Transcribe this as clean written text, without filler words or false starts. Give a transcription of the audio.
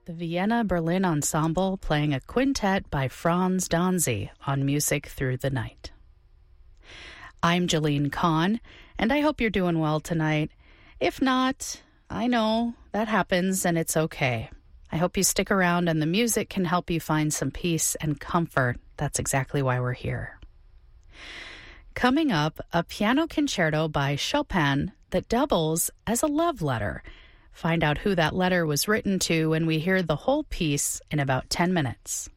The Vienna Berlin Ensemble playing a quintet by Franz Danzy on Music Through the Night. I'm Jeline Kahn, and I hope you're doing well tonight. If not, I know that happens and it's okay. I hope you stick around and the music can help you find some peace and comfort. That's exactly why we're here. Coming up, a piano concerto by Chopin that doubles as a love letter. Find out who that letter was written to when we hear the whole piece in about 10 minutes.